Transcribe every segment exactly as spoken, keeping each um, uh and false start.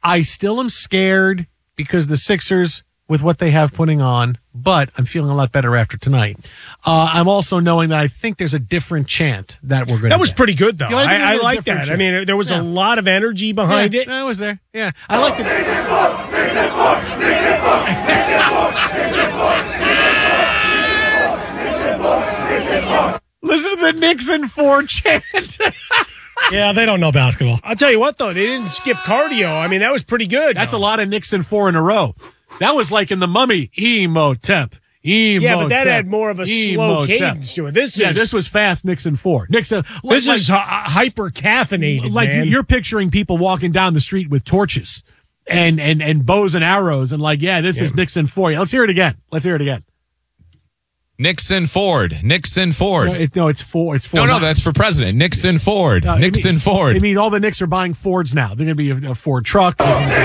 I still am scared because the Sixers, with what they have putting on, but I'm feeling a lot better after tonight. Uh, I'm also knowing that I think there's a different chant that we're going to That was get. pretty good, though. Yeah, I, I, I like that. chant. I mean, there was yeah. a lot of energy behind yeah, it. I was there. Yeah. I like the... Listen to the Nixon four chant. Yeah, they don't know basketball. I'll tell you what, though. They didn't skip cardio. I mean, that was pretty good. That's though. a lot of Nixon four in a row. That was like in The Mummy. Emotep. Emotep. Yeah, but that had more of a slow Emotep. cadence to it. This yeah, is this was fast Nixon four. Nixon. This like, is uh, hyper caffeinated. Like man. you're picturing people walking down the street with torches and and and bows and arrows and like, yeah, this yeah. is Nixon four. Let's hear it again. Let's hear it again. Nixon Ford. Nixon Ford. No, it, no it's four. It's four. No, no, not, that's for president. Nixon Ford. No, Nixon it mean, Ford. It means all the Knicks are buying Fords now. They're going to be a, a Ford truck.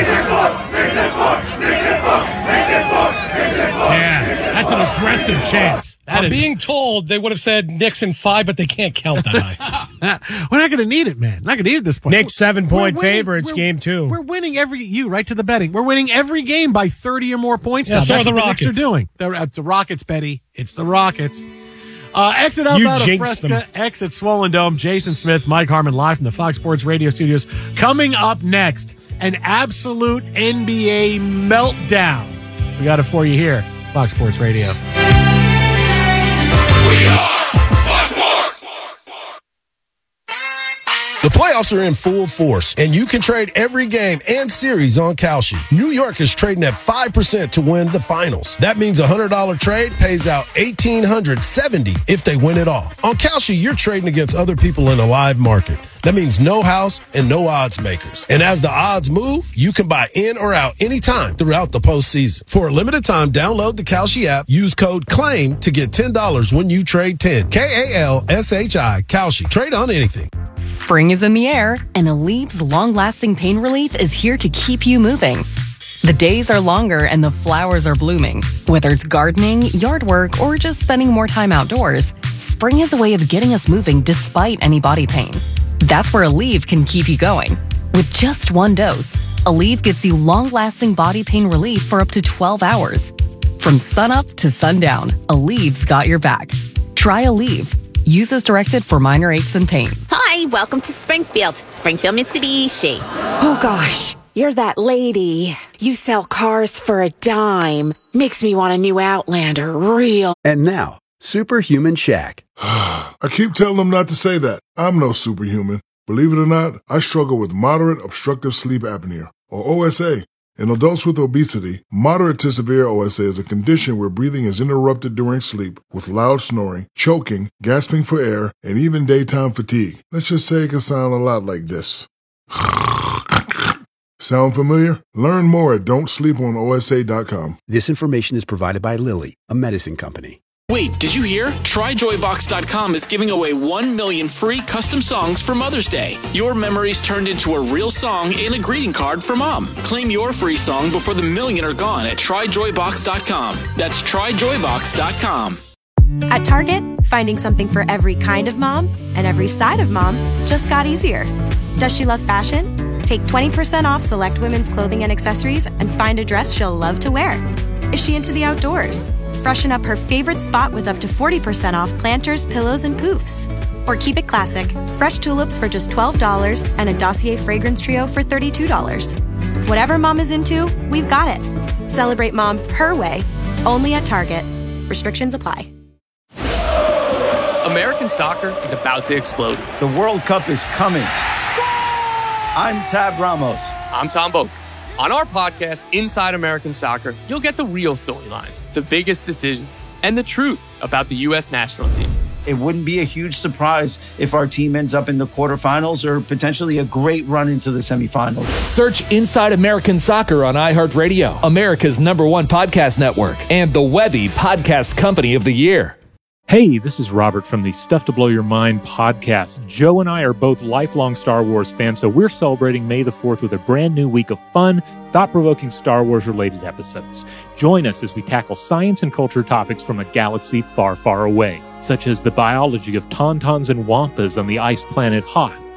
Yeah, that's an aggressive chant. That I'm is, being told they would have said Nixon five, but they can't count that high. We're not going to need it, man. Not going to need it at this point. Knicks seven-point favorites, game two. We're winning every, you, right to the betting. We're winning every game by thirty or more points yeah, now. So That's are the what Rockets. The Knicks are doing. The, uh, the Rockets, Betty. It's the Rockets. Uh, exit out You out of jinxed Fresca, them. exit Swollen Dome. Jason Smith, Mike Harmon, live from the Fox Sports Radio studios. Coming up next, an absolute N B A meltdown. We got it for you here, Fox Sports Radio. We are Fox Sports. The playoffs are in full force, and you can trade every game and series on Kalshi. New York is trading at five percent to win the finals. That means a one hundred dollars trade pays out one thousand eight hundred seventy dollars if they win it all. On Kalshi, you're trading against other people in a live market. That means no house and no odds makers. And as the odds move, you can buy in or out anytime throughout the postseason. For a limited time, download the Kalshi app, use code CLAIM to get ten dollars when you trade ten. K A L S H I, Kalshi. Trade on anything. Spring is in the air, and Aleve's long-lasting pain relief is here to keep you moving. The days are longer and the flowers are blooming. Whether it's gardening, yard work, or just spending more time outdoors, spring is a way of getting us moving despite any body pain. That's where Aleve can keep you going. With just one dose, Aleve gives you long-lasting body pain relief for up to twelve hours. From sunup to sundown, Aleve's got your back. Try Aleve. Use as directed for minor aches and pains. Hi, welcome to Springfield. Springfield Mitsubishi. Oh gosh, you're that lady. You sell cars for a dime. Makes me want a new Outlander, real. And now, Superhuman Shaq. I keep telling them not to say that. I'm no superhuman. Believe it or not, I struggle with moderate obstructive sleep apnea, or O S A. In adults with obesity, moderate to severe O S A is a condition where breathing is interrupted during sleep with loud snoring, choking, gasping for air, and even daytime fatigue. Let's just say it can sound a lot like this. Sound familiar? Learn more at don't sleep on O S A dot com. This information is provided by Lilly, a medicine company. Wait, did you hear? Try Joy Box dot com is giving away one million free custom songs for Mother's Day. Your memories turned into a real song and a greeting card for Mom. Claim your free song before the million are gone at Try Joy Box dot com. That's Try Joy Box dot com. At Target, finding something for every kind of mom and every side of mom just got easier. Does she love fashion? Take twenty percent off select women's clothing and accessories and find a dress she'll love to wear. Is she into the outdoors? Freshen up her favorite spot with up to forty percent off planters, pillows, and poofs. Or keep it classic, fresh tulips for just twelve dollars and a Dossier fragrance trio for thirty-two dollars. Whatever mom is into, we've got it. Celebrate mom her way, only at Target. Restrictions apply. American soccer is about to explode. The World Cup is coming. I'm Tab Ramos. I'm Tom Boak. On our podcast, Inside American Soccer, you'll get the real storylines, the biggest decisions, and the truth about the U S national team. It wouldn't be a huge surprise if our team ends up in the quarterfinals or potentially a great run into the semifinals. Search Inside American Soccer on iHeartRadio, America's number one podcast network, and the Webby Podcast Company of the Year. Hey, this is Robert from the Stuff to Blow Your Mind podcast. Joe and I are both lifelong Star Wars fans, so we're celebrating May the fourth with a brand new week of fun, thought-provoking Star Wars-related episodes. Join us as we tackle science and culture topics from a galaxy far, far away, such as the biology of tauntauns and wampas on the ice planet Hoth,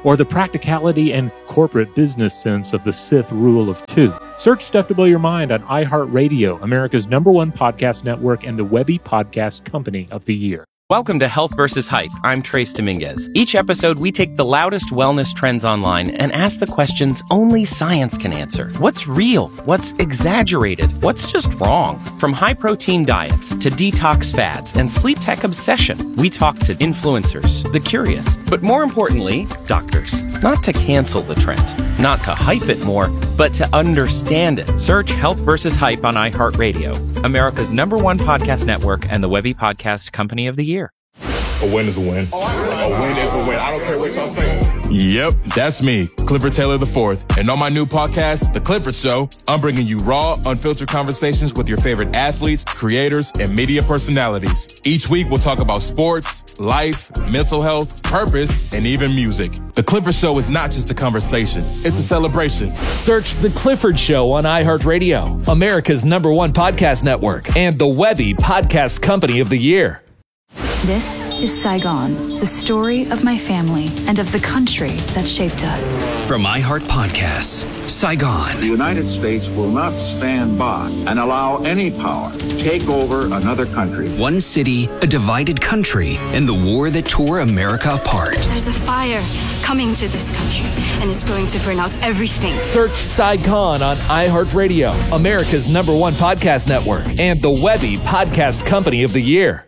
or the practicality and corporate business sense of the Sith rule of two. Search Stuff to Blow Your Mind on iHeartRadio, America's number one podcast network and the Webby Podcast Company of the Year. Welcome to Health versus Hype. I'm Trace Dominguez. Each episode, we take the loudest wellness trends online and ask the questions only science can answer. What's real? What's exaggerated? What's just wrong? From high-protein diets to detox fads and sleep tech obsession, we talk to influencers, the curious, but more importantly, doctors. Not to cancel the trend, not to hype it more, but to understand it. Search Health versus Hype on iHeartRadio, America's number one podcast network and the Webby Podcast Company of the Year. A win is a win. A win is a win. I don't care what y'all say. Yep, that's me, Clifford Taylor the fourth. And on my new podcast, The Clifford Show, I'm bringing you raw, unfiltered conversations with your favorite athletes, creators, and media personalities. Each week, we'll talk about sports, life, mental health, purpose, and even music. The Clifford Show is not just a conversation, it's a celebration. Search The Clifford Show on iHeartRadio, America's number one podcast network, and the Webby Podcast Company of the Year. This is Saigon, the story of my family and of the country that shaped us. From iHeart Podcasts, Saigon. The United States will not stand by and allow any power to take over another country. One city, a divided country, and the war that tore America apart. There's a fire coming to this country, and it's going to burn out everything. Search Saigon on iHeartRadio, America's number one podcast network, and the Webby Podcast Company of the Year.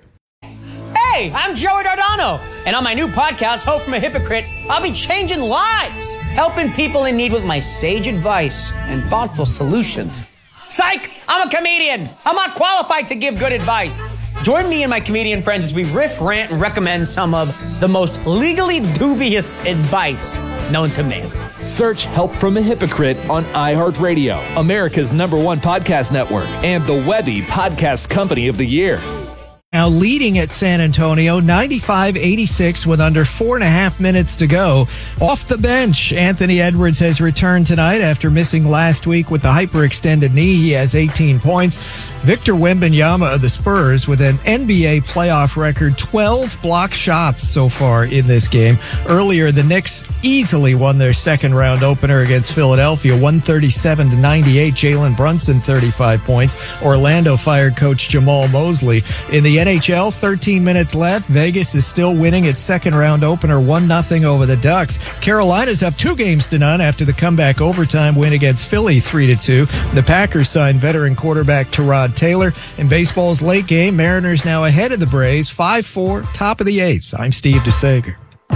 Hey, I'm Joey Dardano, and on my new podcast, Hope from a Hypocrite, I'll be changing lives, helping people in need with my sage advice and thoughtful solutions. Psych! I'm a comedian. I'm not qualified to give good advice. Join me and my comedian friends as we riff, rant, and recommend some of the most legally dubious advice known to man. Search Help from a Hypocrite on iHeartRadio, America's number one podcast network, and the Webby Podcast Company of the Year. Now leading at San Antonio, ninety-five eighty-six with under four and a half minutes to go. Off the bench, Anthony Edwards has returned tonight after missing last week with the hyperextended knee. He has eighteen points. Victor Wembanyama of the Spurs with an N B A playoff record, twelve block shots so far in this game. Earlier, the Knicks easily won their second round opener against Philadelphia, one thirty-seven to ninety-eight. Jalen Brunson, thirty-five points. Orlando fired coach Jamal Mosley. In the N H L, thirteen minutes left. Vegas is still winning its second round opener, one nothing over the Ducks. Carolina's up two games to none after the comeback overtime win against Philly, three to two. The Packers signed veteran quarterback Tyrod Taylor. In baseball's late game, Mariners now ahead of the Braves, five four, top of the eighth. I'm Steve DeSager.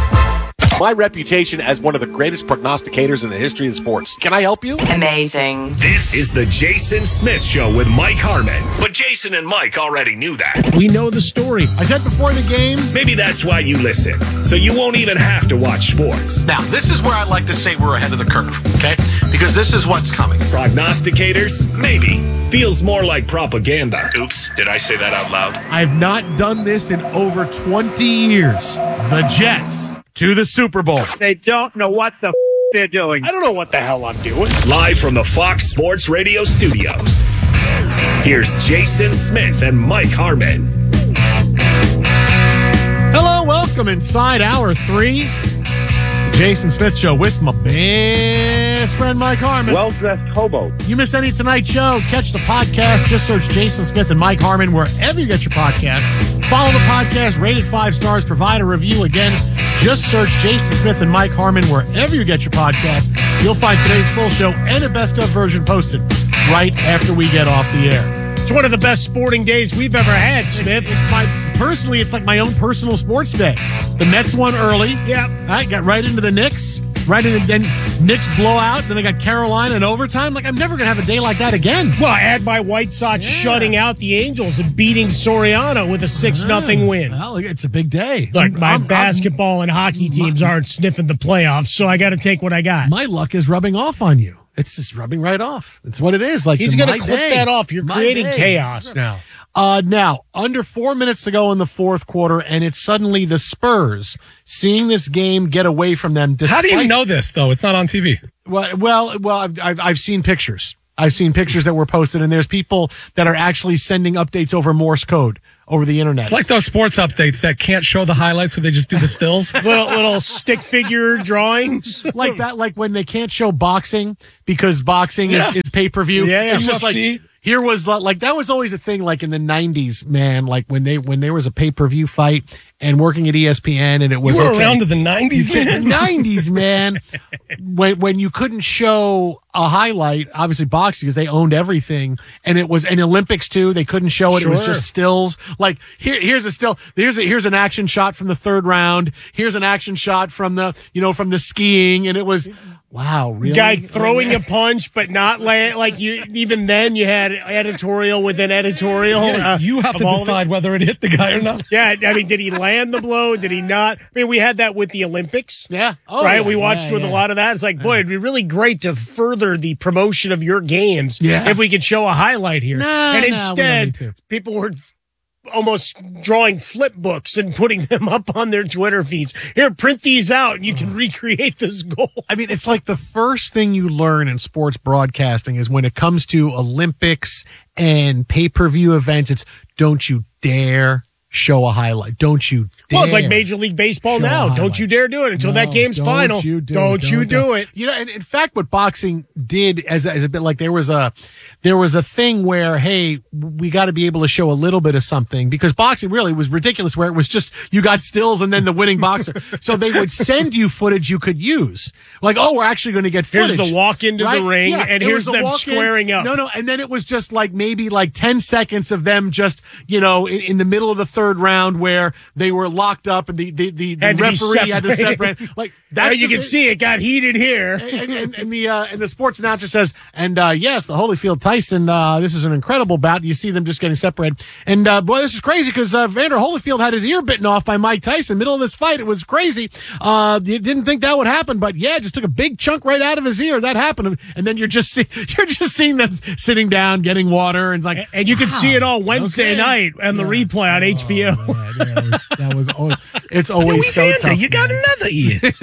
My reputation as one of the greatest prognosticators in the history of sports. Can I help you? Amazing. This is the Jason Smith Show with Mike Harmon. But Jason and Mike already knew that. We know the story. I said before the game. Maybe that's why you listen. So you won't even have to watch sports. Now, this is where I'd like to say we're ahead of the curve, okay? Because this is what's coming. Prognosticators? Maybe. Feels more like propaganda. Oops, did I say that out loud? I've not done this in over twenty years. The Jets to the Super Bowl. They don't know what the f- they're doing. I don't know what the hell I'm doing. Live from the Fox Sports Radio studios, here's Jason Smith and Mike Harmon. Hello, welcome inside hour three. The Jason Smith Show with my best friend Mike Harmon. Well-dressed hobo. You miss any tonight's show? Catch the podcast. Just search Jason Smith and Mike Harmon wherever you get your podcast. Follow the podcast, rate it five stars, provide a review. Again, just search Jason Smith and Mike Harmon wherever you get your podcast. You'll find today's full show and a best-of version posted right after we get off the air. It's one of the best sporting days we've ever had, Smith. It's, it's my personally, it's like my own personal sports day. The Mets won early. Yeah. I got right into the Knicks. Right in the then Knicks blowout. Then I got Carolina in overtime. Like, I'm never going to have a day like that again. Well, add my White Sox yeah. shutting out the Angels and beating Soriano with a six nothing win. Well, it's a big day. Like, my I'm, basketball I'm, and hockey teams my, aren't sniffing the playoffs, so I got to take what I got. My luck is rubbing off on you. It's just rubbing right off. It's what it is. Like, he's going to clip day. that off. You're my creating day. chaos now. Uh, now, under four minutes to go in the fourth quarter, and it's suddenly the Spurs seeing this game get away from them. Despite, how do you know this, though? It's not on T V. Well, well, well I've, I've, I've seen pictures. I've seen pictures that were posted, and there's people that are actually sending updates over Morse code over the internet. It's like those sports updates that can't show the highlights, so they just do the stills. little little stick figure drawings. Like that, like when they can't show boxing because boxing Yeah. is, is pay-per-view. Yeah, yeah. It's just like, U F C. here was li- like, that was always a thing, like in the nineties, man, like when they, when there was a pay-per-view fight and working at E S P N and it was You were okay. around to the nineties, The man. nineties, man. When, when you couldn't show a highlight, obviously boxing, because they owned everything, and it was, and Olympics too, they couldn't show it. It was Sure. just stills. Like, here, here's a still, here's a, here's an action shot from the third round. Here's an action shot from the, you know, from the skiing. And it was, wow, really? Guy throwing a punch, but not land. Like you, even then, you had editorial within editorial. Yeah, uh, you have of to all decide the- whether it hit the guy or not. Yeah, I mean, did he land the blow? Did he not? I mean, we had that with the Olympics. Yeah. Oh, right? yeah, we watched yeah, with yeah. a lot of that. It's like, boy, it'd be really great to further the promotion of your games Yeah. if we could show a highlight here. Nah, and nah, we don't need instead, to. people were almost drawing flip books and putting them up on their Twitter feeds. Here, print these out and you can recreate this goal. I mean, it's like the first thing you learn in sports broadcasting is when it comes to Olympics and pay-per-view events, it's don't you dare show a highlight. Don't you dare. Well, it's like Major League Baseball show a now. Don't highlight. you dare do it until that No, game's don't final. You do, don't, you do it. You know, and in fact, what boxing did as a, as a bit like there was a there was a thing where, hey, we got to be able to show a little bit of something, because boxing really was ridiculous, where it was just you got stills and then the winning boxer. So they would send you footage you could use, like, oh, we're actually going to get Here's footage. the walk into right? the ring, Yeah, and it here's was the them walk in. squaring up. No, no, and then it was just like maybe like ten seconds of them just, you know, in, in the middle of the third round where they were locked up and the the, the, the Had to be referee had to separated. separate. Like Now that's you the can thing. see it got heated here. and, and, and the uh, and the sports announcer says, and uh, yes, the Holyfield Tyson, uh, this is an incredible bout. You see them just getting separated, and uh, boy, this is crazy because uh, Vander Holyfield had his ear bitten off by Mike Tyson middle of this fight. It was crazy. Uh, you didn't think that would happen, but yeah, just took a big chunk right out of his ear. That happened, and then you're just see, you're just seeing them sitting down, getting water, and it's like, And you can see it all Wednesday Okay. night on the replay on H B O. man, yeah, that was, that was always, it's always so tough. You got man. another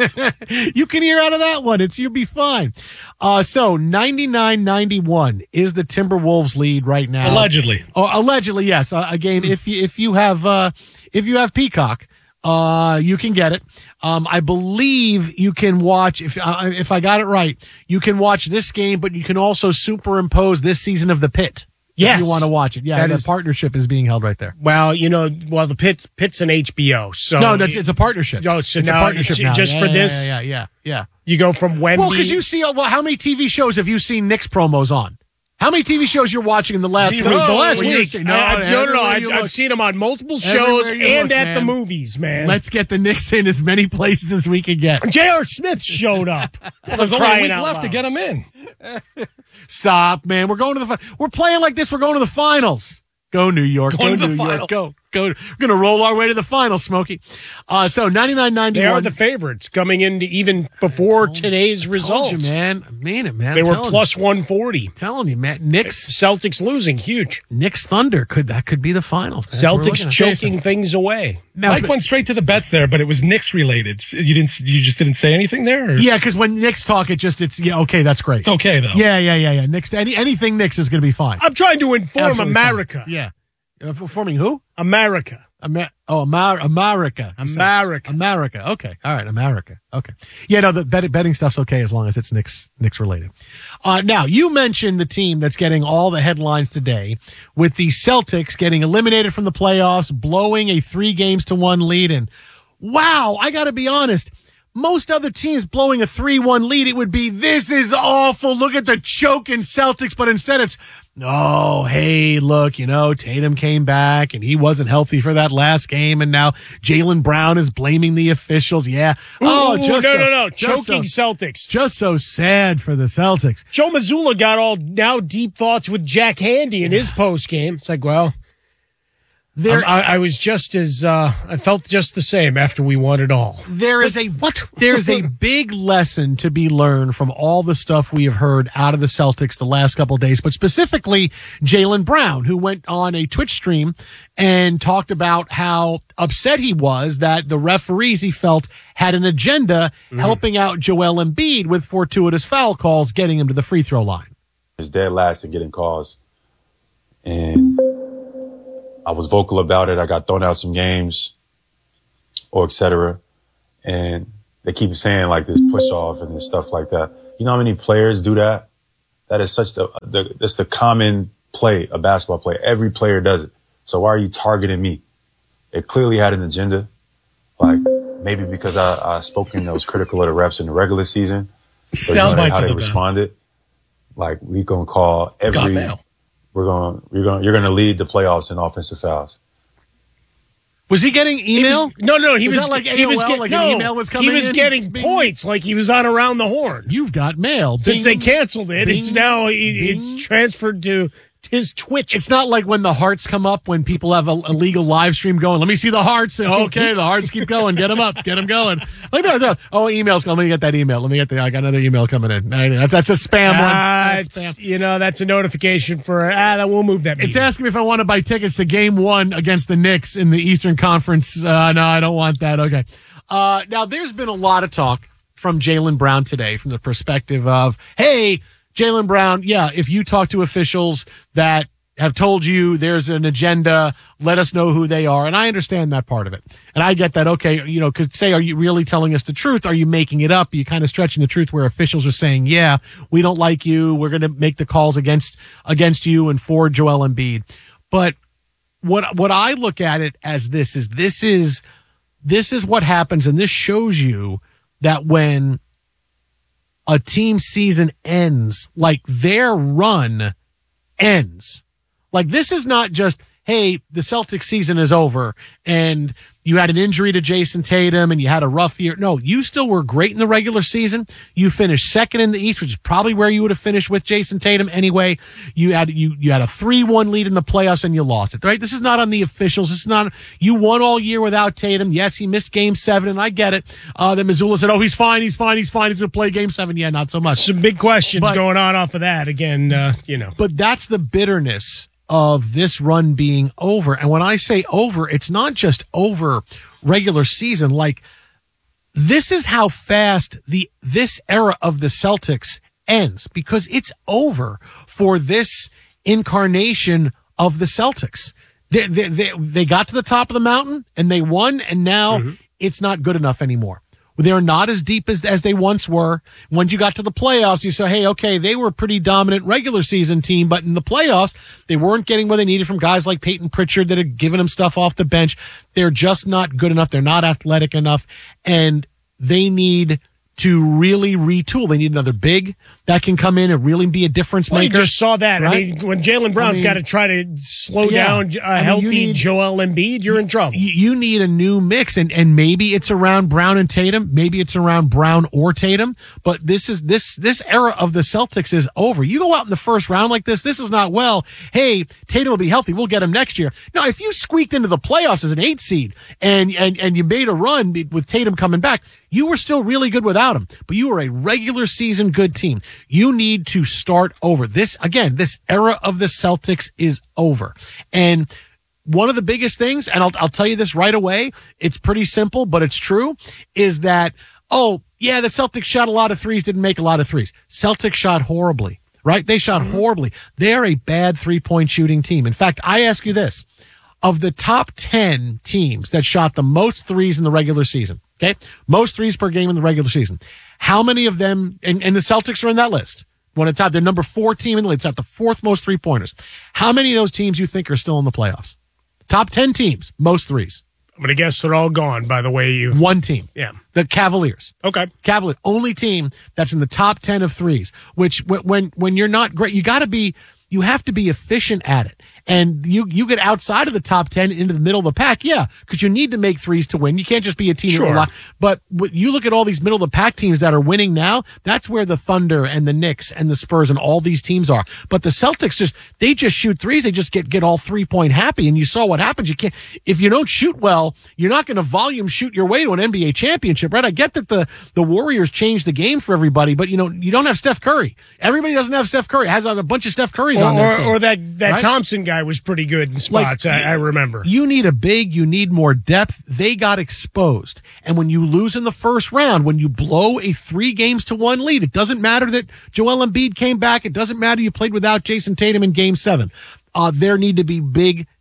ear. You can hear out of that one. It's you'll be fine. Uh, so ninety-nine ninety-one is the Timberwolves lead right now. Allegedly. Oh, allegedly, yes. Uh, again, if you if you have uh, if you have Peacock, uh, you can get it. Um, I believe you can watch if uh, if I got it right, you can watch this game, but you can also superimpose this season of The Pit. Yes. If you want to watch it. Yeah, That the is- partnership is being held right there. Well, you know, well the Pit's Pit's an H B O, so No, that's, it's a partnership. Oh, so it's now a partnership it's now. just Yeah, for yeah, this. Yeah, yeah, yeah, yeah. You go from Wemby. Well, because you see, uh, well, how many T V shows have you seen Knicks promos on? How many T V shows you're watching in the last Zero. week? the last Where you're week. saying, No, I, no, no, no. everywhere I've, you I've look. seen them on multiple shows Everywhere you and look, at the man. movies, man. Let's get the Knicks in as many places as we can get. J R. Smith showed up. There's only a Crying week out left to loud. get him in. Stop, man. We're going to the. Fi- We're playing like this. We're going to the finals. Go New York. Going go to the New final. York. Go. Go. We're going to roll our way to the finals, Smokey. Uh, so ninety-nine They ninety-one. are the favorites coming into even before today's results. Told you, man. I mean it, man. They I'm were telling plus one forty. you. Telling you, man. Knicks. Celtics losing, huge. Knicks Thunder could that could be the finals. That's what we're Celtics looking at. choking things away. Now, Mike went straight to the bets there, but it was Knicks related. You didn't. You just didn't say anything there. Or? Yeah, because when Knicks talk, it just it's yeah okay, that's great. It's okay though. Yeah, yeah, yeah, yeah. Knicks, any anything Knicks is going to be fine. I'm trying to inform Absolutely America. fine. Yeah, uh, forming who? America. Amer- oh, Amar- America. America. America. Okay. All right. America. Okay. Yeah, no, the bet- betting stuff's okay as long as it's Knicks, Knicks related. Uh, now, you mentioned the team that's getting all the headlines today with the Celtics getting eliminated from the playoffs, blowing a three games to one lead. And wow, I got to be honest. Most other teams blowing a three one lead, it would be, this is awful. Look at the choking Celtics. But instead it's, oh, hey, look, you know, Tatum came back and he wasn't healthy for that last game. And now Jaylen Brown is blaming the officials. Yeah. Oh, Ooh, just no, so, no, no. just Choking so, Celtics. just so sad for the Celtics. Joe Mazzulla got all now deep thoughts with Jack Handy in his post game. It's like, well, There, I, I was just as uh, I felt just the same after we won it all. There is a what? There's a big lesson to be learned from all the stuff we have heard out of the Celtics the last couple of days, but specifically Jaylen Brown, who went on a Twitch stream and talked about how upset he was that the referees he felt had an agenda Mhm. helping out Joel Embiid with fortuitous foul calls, getting him to the free throw line. It's dead last in getting calls. And I was vocal about it. I got thrown out some games or et cetera. And they keep saying like this push off and this stuff like that. You know how many players do that? That is such the, the, that's the common play, a basketball play. Every player does it. So why are you targeting me? It clearly had an agenda. Like maybe because I, I spoken that was critical of the refs in the regular season. So Sound you know bites how of they the responded. Like we gonna call every, mail. we're gonna, you're gonna, you're gonna lead the playoffs in offensive fouls. Was he getting email? He was, no, no, he was, was, that like he was A O L, get, like no, an email was coming he was in? getting Bing. points like he was on Around the Horn. You've got mail. Since Bing. they canceled it, Bing. it's now it, Bing. it's transferred to his Twitch. It's not like when the hearts come up when people have a, a legal live stream going. Let me see the hearts. And, okay, the hearts keep going. Get them up. Get them going. Let me know. Oh, emails. Let me get that email. Let me get the. I got another email coming in. That's a spam uh, one. That's it's, spam. You know, that's a notification for. Ah, that we'll move that. Meeting. It's asking me if I want to buy tickets to Game One against the Knicks in the Eastern Conference. Uh, no, I don't want that. Okay. Uh, now, there's been a lot of talk from Jaylen Brown today, from the perspective of, hey, Jaylen Brown. Yeah, if you talk to officials that have told you there's an agenda, let us know who they are. And I understand that part of it. And I get that, okay, you know, could say, are you really telling us the truth? Are you making it up? Are you kind of stretching the truth where officials are saying, yeah, we don't like you. We're going to make the calls against, against you and for Joel Embiid. But what, what I look at it as this is, this is, this is what happens. And this shows you that when a team's season ends, like their run ends. Like, this is not just, hey, the Celtics season is over and you had an injury to Jason Tatum and you had a rough year. No, you still were great in the regular season. You finished second in the East, which is probably where you would have finished with Jason Tatum anyway. You had, you, you had a three one lead in the playoffs and you lost it, right? This is not on the officials. This is not, you won all year without Tatum. Yes, he missed game seven and I get it. Uh, then Missoula said, oh, he's fine. He's fine. He's fine. He's going to play game seven. Yeah, not so much. Some big questions but, going on off of that again, uh, you know. But that's the bitterness of this run being over. And when I say over, it's not just over regular season. Like, this is how fast the this era of the Celtics ends, because it's over for this incarnation of the Celtics. They, they, they, they got to the top of the mountain and they won, and now mm-hmm. it's not good enough anymore. They're not as deep as, as they once were. Once you got to the playoffs, you say, hey, okay, they were a pretty dominant regular season team, but in the playoffs, they weren't getting what they needed from guys like Peyton Pritchard that had given them stuff off the bench. They're just not good enough. They're not athletic enough, and they need to really retool. They need another big that can come in and really be a difference well, maker. You just saw that. Right? I mean, when Jaylen Brown's I mean, got to try to slow yeah. down a I mean, healthy need, Joel Embiid, you're in trouble. You, you need a new mix, and, and maybe it's around Brown and Tatum. Maybe it's around Brown or Tatum. But this is this this era of the Celtics is over. You go out in the first round like this. This is not, well, hey, Tatum will be healthy. We'll get him next year. No, if you squeaked into the playoffs as an eight seed and and and you made a run with Tatum coming back, you were still really good without him. But you were a regular season good team. You need to start over. This, again, this era of the Celtics is over. And one of the biggest things, and I'll, I'll tell you this right away, it's pretty simple, but it's true, is that, oh, yeah, the Celtics shot a lot of threes, didn't make a lot of threes. Celtics shot horribly, right? They shot mm-hmm. horribly. They're a bad three-point shooting team. In fact, I ask you this. Of the top ten teams that shot the most threes in the regular season, okay, most threes per game in the regular season, how many of them, and, and the Celtics are in that list, one at the top, they're number four team in the league, it's at the fourth most three-pointers. How many of those teams you think are still in the playoffs? Top ten teams, most threes. I'm going to guess they're all gone, by the way you... One team. Yeah. The Cavaliers. Okay. Cavaliers. Only team that's in the top ten of threes, which when when you're not great, you got to be... You have to be efficient at it. And you, you get outside of the top ten into the middle of the pack. Yeah. Cause you need to make threes to win. You can't just be a team. Sure. That but you look at all these middle of the pack teams that are winning now. That's where the Thunder and the Knicks and the Spurs and all these teams are. But the Celtics just, they just shoot threes. They just get, get all three point happy. And you saw what happens. You can't, if you don't shoot well, you're not going to volume shoot your way to an N B A championship, right? I get that the, the Warriors changed the game for everybody, but you know, you don't have Steph Curry. Everybody doesn't have Steph Curry. It has a bunch of Steph Currys or, on their team. Or that, that right? Thompson guy was pretty good in spots, like, I, I remember. You need a big, you need more depth. They got exposed. And when you lose in the first round, when you blow a three games to one lead, it doesn't matter that Joel Embiid came back. It doesn't matter you played without Jason Tatum in game seven. Uh, there need to be big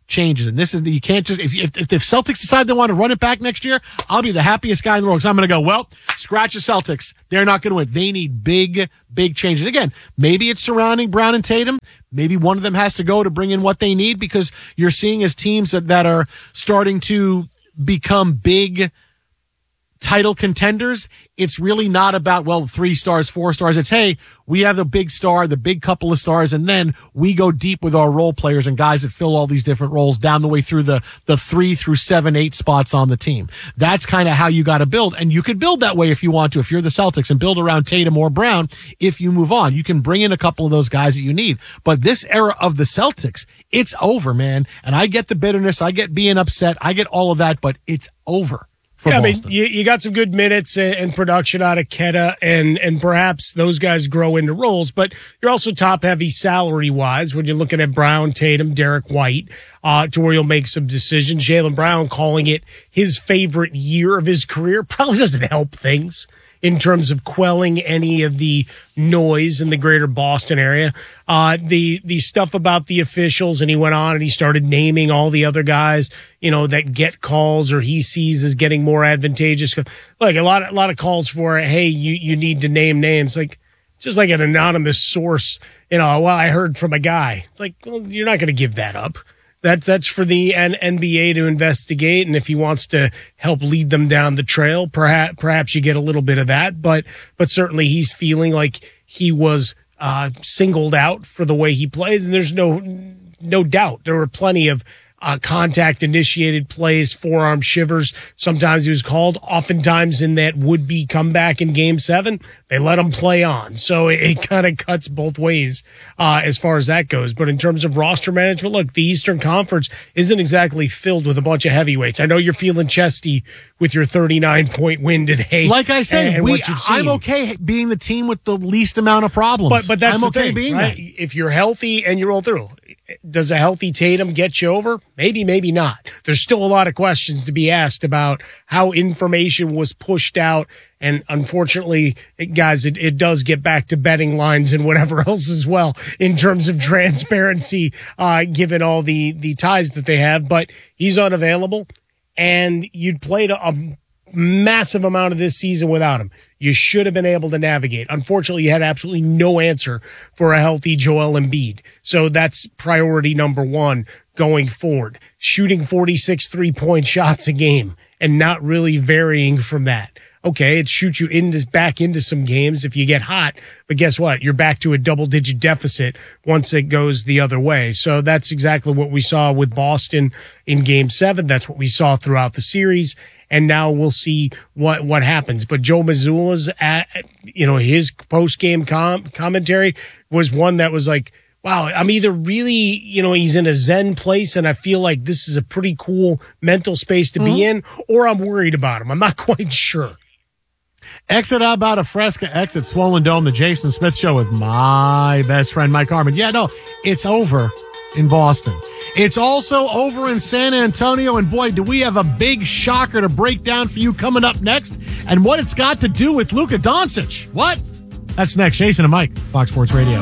changes. And this is the, you can't just, if, if, if the Celtics decide they want to run it back next year, I'll be the happiest guy in the world. Cause I'm going to go, well, scratch the Celtics. They're not going to win. They need big, big changes. Again, maybe it's surrounding Brown and Tatum. Maybe one of them has to go to bring in what they need, because you're seeing as teams that, that are starting to become big title contenders, it's really not about, well, three stars, four stars. It's, hey, we have the big star, the big couple of stars, and then we go deep with our role players and guys that fill all these different roles down the way through the, the three through seven, eight spots on the team. That's kind of how you got to build. And you could build that way if you want to, if you're the Celtics, and build around Tatum or Brown. If you move on, you can bring in a couple of those guys that you need. But this era of the Celtics, it's over, man. And I get the bitterness. I get being upset. I get all of that, but it's over. Yeah, I mean, you, you got some good minutes and, and production out of Keta, and, and perhaps those guys grow into roles, but you're also top heavy salary wise when you're looking at Brown, Tatum, Derek White, uh, to where you'll make some decisions. Jaylen Brown calling it his favorite year of his career probably doesn't help things in terms of quelling any of the noise in the greater Boston area. Uh, the, the stuff about the officials, and he went on and he started naming all the other guys, you know, that get calls or he sees as getting more advantageous. Like a lot, a lot of calls for, hey, you, you need to name names. Like, just like an anonymous source, you know, well, I heard from a guy. It's like, well, you're not going to give that up. That's, that's for the N B A to investigate. And if he wants to help lead them down the trail, perhaps, perhaps you get a little bit of that. But, but certainly he's feeling like he was, uh, singled out for the way he plays. And there's no, no doubt there were plenty of, Uh, contact initiated plays, forearm shivers. Sometimes he was called. Oftentimes in that would be comeback in game seven, they let him play on. So it, it kind of cuts both ways, uh, as far as that goes. But in terms of roster management, look, the Eastern Conference isn't exactly filled with a bunch of heavyweights. I know you're feeling chesty with your thirty-nine point win today. Like I said, and, and we, what you've seen. I'm okay being the team with the least amount of problems. But, but that's I'm the okay thing, being right? that. If you're healthy and you roll through, does a healthy Tatum get you over? Maybe, maybe not. There's still a lot of questions to be asked about how information was pushed out. And unfortunately, guys, it, it does get back to betting lines and whatever else as well in terms of transparency, uh, given all the, the ties that they have. But he's unavailable, and you'd played a, a massive amount of this season without him. You should have been able to navigate. Unfortunately, you had absolutely no answer for a healthy Joel Embiid. So that's priority number one going forward. Shooting forty-six three-point shots a game and not really varying from that. Okay, it shoots you into, back into some games if you get hot, but guess what? You're back to a double-digit deficit once it goes the other way. So that's exactly what we saw with Boston in Game seven. That's what we saw throughout the series. And now we'll see what, what happens. But Joe Mazzulla's, at, you know, his post-game com- commentary was one that was like, wow, I'm either really, you know, he's in a Zen place and I feel like this is a pretty cool mental space to mm-hmm. be in, or I'm worried about him. I'm not quite sure. Exit out about a Fresca, exit Swollen Dome, the Jason Smith Show with my best friend, Mike Harmon. Yeah, no, it's over in Boston. It's also over in San Antonio, and boy, do we have a big shocker to break down for you coming up next, and what it's got to do with Luka Doncic. What? That's next. Jason and Mike, Fox Sports Radio.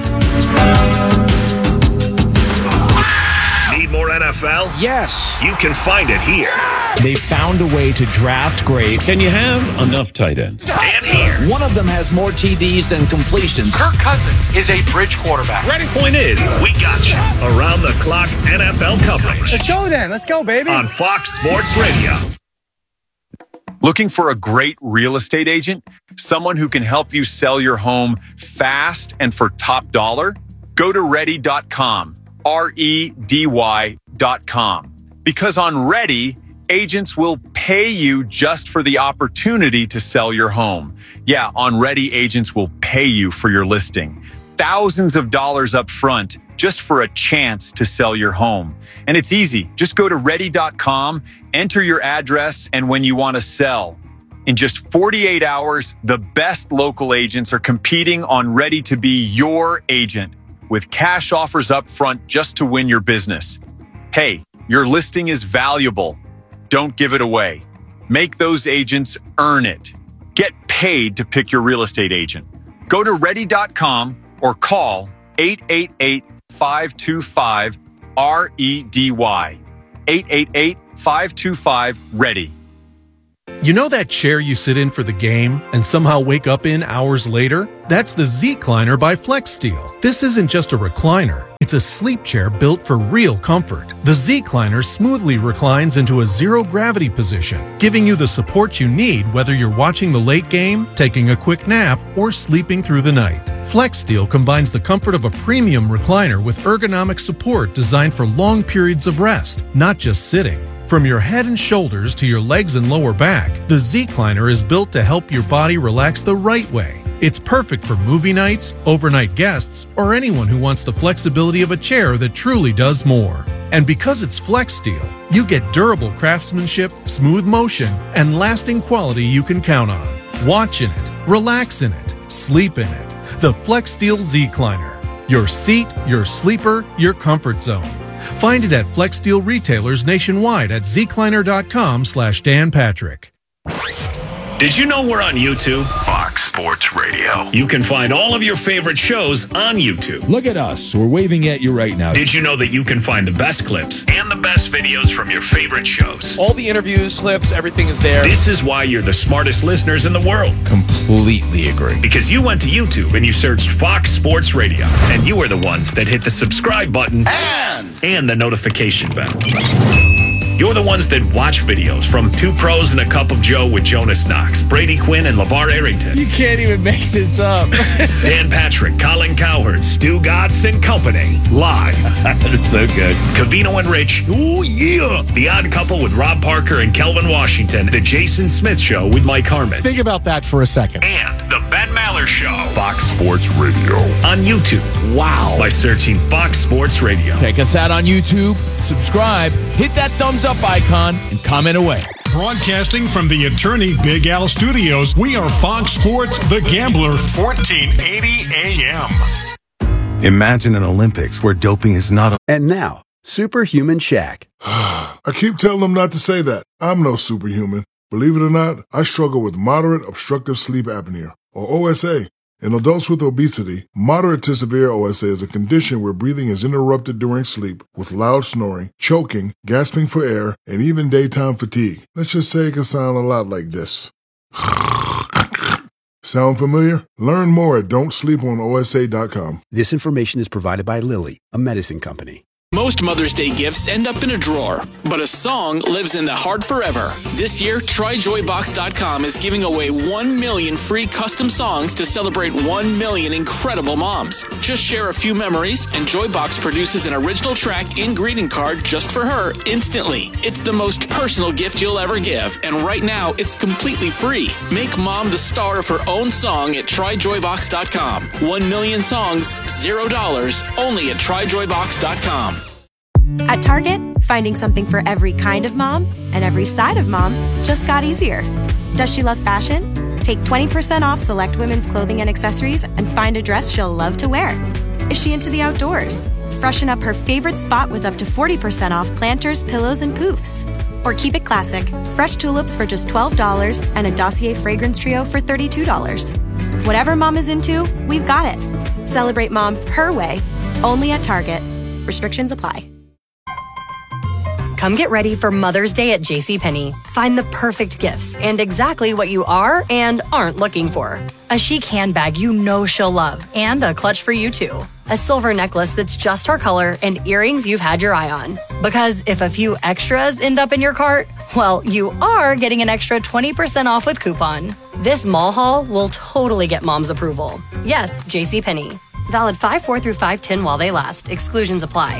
Need more N F L? Yes. You can find it here. They found a way to draft great. Can you have enough tight ends? And here. One of them has more T Ds than completions. Kirk Cousins is a bridge quarterback. Ready? Point is, we got you. Around the clock N F L coverage. Let's go then. Let's go, baby. On Fox Sports Radio. Looking for a great real estate agent? Someone who can help you sell your home fast and for top dollar? Go to ready dot com. R E D Y dot com. Because on Ready, agents will pay you just for the opportunity to sell your home. Yeah, on Ready, agents will pay you for your listing. Thousands of dollars up front just for a chance to sell your home. And it's easy. Just go to ready dot com, enter your address, and when you want to sell. In just forty-eight hours, the best local agents are competing on Ready to be your agent with cash offers up front just to win your business. Hey, your listing is valuable. Don't give it away. Make those agents earn it. Get paid to pick your real estate agent. Go to ready dot com or call eight eight eight, five two five, R E D Y. eight eight eight, five two five, READY. You know that chair you sit in for the game and somehow wake up in hours later? That's the Z-Cliner by FlexSteel. This isn't just a recliner. It's a sleep chair built for real comfort. The Z-Cliner smoothly reclines into a zero-gravity position, giving you the support you need whether you're watching the late game, taking a quick nap, or sleeping through the night. FlexSteel combines the comfort of a premium recliner with ergonomic support designed for long periods of rest, not just sitting. From your head and shoulders to your legs and lower back, the Z-Cliner is built to help your body relax the right way. It's perfect for movie nights, overnight guests, or anyone who wants the flexibility of a chair that truly does more. And because it's FlexSteel, you get durable craftsmanship, smooth motion, and lasting quality you can count on. Watch in it, relax in it, sleep in it. The FlexSteel Z-Cliner. Your seat, your sleeper, your comfort zone. Find it at FlexSteel retailers nationwide at zcliner.com slash Dan Patrick. Did you know we're on YouTube? Fox Sports Radio. You can find all of your favorite shows on YouTube. Look at us. We're waving at you right now. Did you know that you can find the best clips and the best videos from your favorite shows? All the interviews, clips, everything is there. This is why you're the smartest listeners in the world. Completely agree. Because you went to YouTube and you searched Fox Sports Radio, and you were the ones that hit the subscribe button and, and the notification bell. You're the ones that watch videos from Two Pros and a Cup of Joe with Jonas Knox, Brady Quinn, and LeVar Arrington. You can't even make this up. Dan Patrick, Colin Cowherd, Stu Gatz and Company. Live. That's so good. Cavino and Rich. Ooh, yeah. The Odd Couple with Rob Parker and Kelvin Washington. The Jason Smith Show with Mike Harmon. Think about that for a second. And the Ben Maller Show. Fox Sports Radio. On YouTube. Wow. By searching Fox Sports Radio. Check us out on YouTube. Subscribe. Hit that thumbs up icon and comment away. Broadcasting from the Attorney Big Al Studios, we are Fox Sports The Gambler, fourteen eighty A M. Imagine an Olympics where doping is not a... And now, Superhuman Shaq. I keep telling them not to say that. I'm no superhuman. Believe it or not, I struggle with moderate obstructive sleep apnea, or O S A. In adults with obesity, moderate to severe O S A is a condition where breathing is interrupted during sleep with loud snoring, choking, gasping for air, and even daytime fatigue. Let's just say it can sound a lot like this. Sound familiar? Learn more at don't sleep on O S A dot com. This information is provided by Lilly, a medicine company. Most Mother's Day gifts end up in a drawer, but a song lives in the heart forever. This year, try joy box dot com is giving away one million free custom songs to celebrate one million incredible moms. Just share a few memories, and Joybox produces an original track and greeting card just for her instantly. It's the most personal gift you'll ever give, and right now, it's completely free. Make mom the star of her own song at try joy box dot com. One million songs, zero dollars, only at try joy box dot com. At Target, finding something for every kind of mom and every side of mom just got easier. Does she love fashion? Take twenty percent off select women's clothing and accessories and find a dress she'll love to wear. Is she into the outdoors? Freshen up her favorite spot with up to forty percent off planters, pillows, and poofs. Or keep it classic, fresh tulips for just twelve dollars and a Dossier fragrance trio for thirty-two dollars. Whatever mom is into, we've got it. Celebrate mom her way, only at Target. Restrictions apply. Come get ready for Mother's Day at JCPenney. Find the perfect gifts and exactly what you are and aren't looking for. A chic handbag you know she'll love and a clutch for you too. A silver necklace that's just her color and earrings you've had your eye on. Because if a few extras end up in your cart, well, you are getting an extra twenty percent off with coupon. This mall haul will totally get mom's approval. Yes, JCPenney. Valid five four through five ten while they last. Exclusions apply.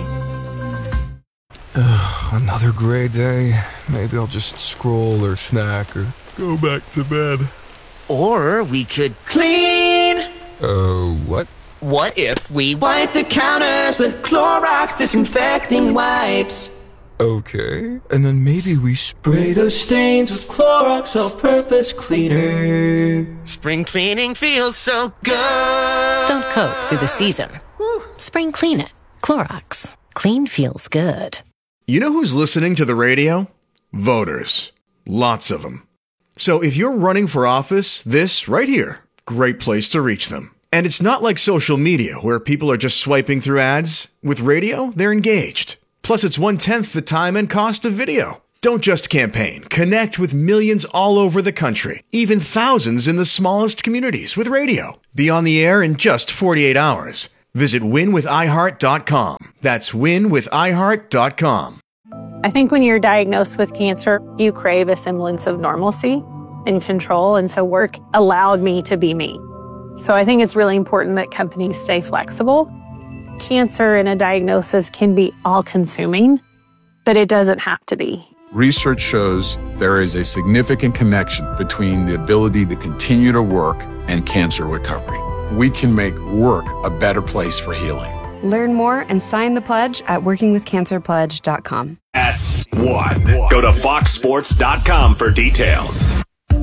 Ugh, another gray day. Maybe I'll just scroll or snack or go back to bed. Or we could clean. Oh, uh, what? What if we wipe the counters with Clorox disinfecting wipes? Okay, and then maybe we spray those stains with Clorox all-purpose cleaner. Spring cleaning feels so good. Don't cope through the season. Woo. Spring clean it. Clorox. Clean feels good. You know who's listening to the radio? Voters. Lots of them. So if you're running for office, this right here, great place to reach them. And it's not like social media where people are just swiping through ads. With radio, they're engaged. Plus, it's one-tenth the time and cost of video. Don't just campaign. Connect with millions all over the country, even thousands in the smallest communities with radio. Be on the air in just forty-eight hours. Visit win with i heart dot com. That's win with i heart dot com. I think when you're diagnosed with cancer, you crave a semblance of normalcy and control, and so work allowed me to be me. So I think it's really important that companies stay flexible. Cancer and a diagnosis can be all-consuming, but it doesn't have to be. Research shows there is a significant connection between the ability to continue to work and cancer recovery. We can make work a better place for healing. Learn more and sign the pledge at working with cancer pledge dot com. S one. Go to fox sports dot com for details. I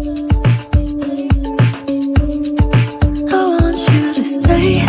want you to stay.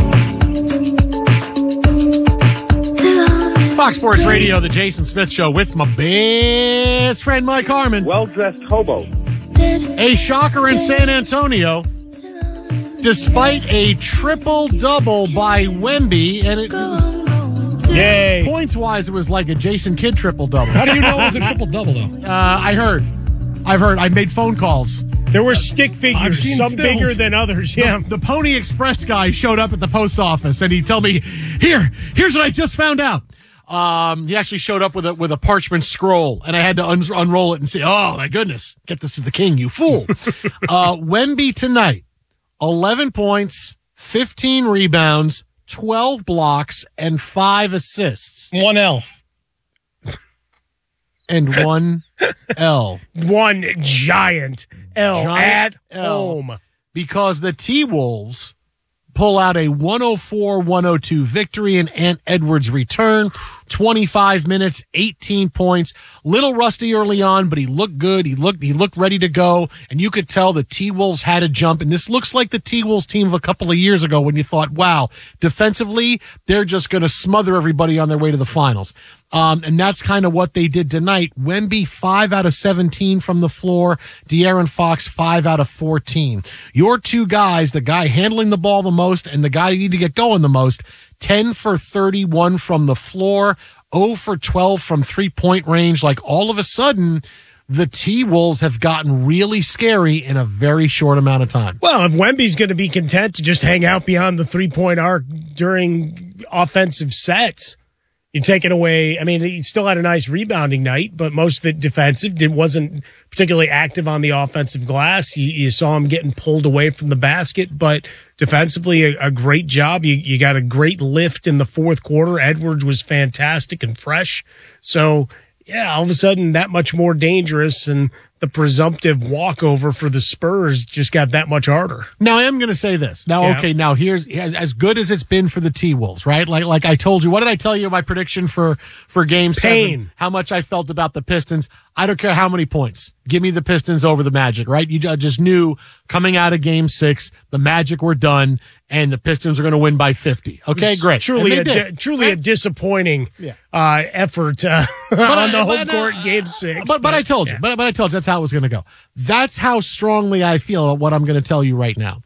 Fox Sports Radio, the Jason Smith Show with my best friend Mike Harmon. Well-dressed hobo. A shocker in San Antonio, despite a triple-double by Wemby, and it was, yay, points-wise, it was like a Jason Kidd triple-double. How do you know it was a triple-double, though? Uh, I heard. I've heard. I made phone calls. There were stick figures, some stills. bigger than others, yeah. The, the Pony Express guy showed up at the post office, and he told me, here, here's what I just found out. Um, he actually showed up with a with a parchment scroll, and I had to un- unroll it and say, "Oh my goodness, get this to the king, you fool!" uh, Wemby tonight, eleven points, fifteen rebounds, twelve blocks, and five assists. One L, and one L, one giant L giant at L, home, because the T-Wolves pull out a one oh four one oh two victory in Ant Edwards' return. twenty-five minutes, eighteen points. Little rusty early on, but he looked good. He looked, he looked ready to go. And you could tell the T-Wolves had a jump. And this looks like the T-Wolves team of a couple of years ago when you thought, wow, defensively, they're just going to smother everybody on their way to the finals. Um, and that's kind of what they did tonight. Wemby, five out of seventeen from the floor. De'Aaron Fox, five out of fourteen. Your two guys, the guy handling the ball the most and the guy you need to get going the most, ten for thirty-one from the floor, zero for twelve from three-point range. Like all of a sudden, the T-Wolves have gotten really scary in a very short amount of time. Well, if Wemby's going to be content to just hang out beyond the three-point arc during offensive sets, you're taking away, I mean, he still had a nice rebounding night, but most of it defensive. It wasn't particularly active on the offensive glass. You, you saw him getting pulled away from the basket, but defensively, a, a great job. You, you got a great lift in the fourth quarter. Edwards was fantastic and fresh. So, yeah, all of a sudden, that much more dangerous, and the presumptive walkover for the Spurs just got that much harder. Now, I am going to say this. Now, Yeah. okay, now here's as, as good as it's been for the T-Wolves, right? Like like I told you, what did I tell you my prediction for, for game Pain. seven? How much I felt about the Pistons. I don't care how many points. Give me the Pistons over the Magic, right? You ju- just knew coming out of game six, the Magic were done, and the Pistons are going to win by fifty. Okay, It's great. Truly, a And they di- did. truly a disappointing Yeah. uh, effort uh, But on I- the home but, uh, court in game six. But, but I told you, but, but I told you that's how it was going to go. That's how strongly I feel about what I'm going to tell you right now.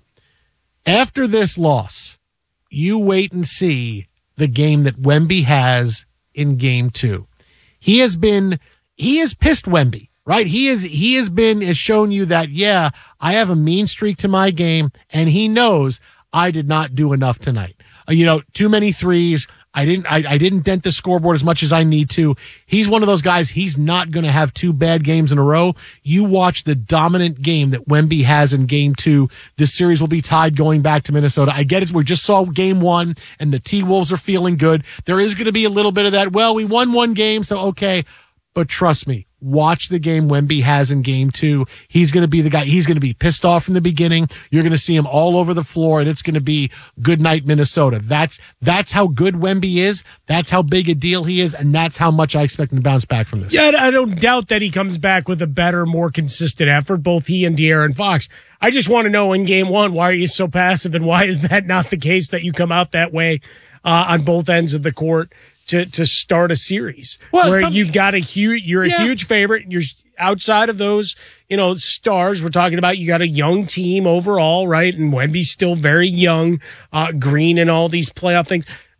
After this loss, you wait and see the game that Wemby has in game two. He has been, he has pissed Wemby, right? He is, he has been, has shown you that, yeah, I have a mean streak to my game, and he knows I did not do enough tonight. Uh, you know, too many threes. I didn't, I, I didn't dent the scoreboard as much as I need to. He's one of those guys. He's not going to have two bad games in a row. You watch the dominant game that Wemby has in game two. This series will be tied going back to Minnesota. I get it. We just saw game one and the T-Wolves are feeling good. There is going to be a little bit of that. Well, we won one game, so okay. But trust me, watch the game Wemby has in game two. He's going to be the guy. He's going to be pissed off from the beginning. You're going to see him all over the floor, and it's going to be good night, Minnesota. That's that's how good Wemby is. That's how big a deal he is, and that's how much I expect him to bounce back from this. Yeah, I don't doubt that he comes back with a better, more consistent effort, both he and De'Aaron Fox. I just want to know in game one, why are you so passive, and why is that not the case that you come out that way uh, on both ends of the court to to start a series Well, where some- you've got a huge, you're a Yeah. huge favorite, and you're outside of those, you know, stars. We're talking about you got a young team overall, right? And Wemby's still very young, uh, Green and all these playoff things. Like,